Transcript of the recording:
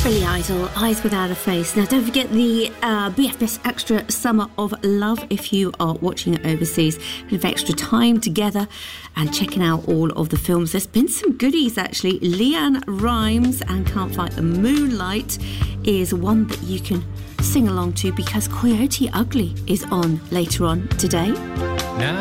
Billy Idol, Eyes Without a Face. Now, don't forget the BFS Extra Summer of Love if you are watching it overseas. A bit of extra time together and checking out all of the films. There's been some goodies, actually. LeAnn Rimes and Can't Fight the Moonlight is one that you can sing along to because Coyote Ugly is on later on today. Now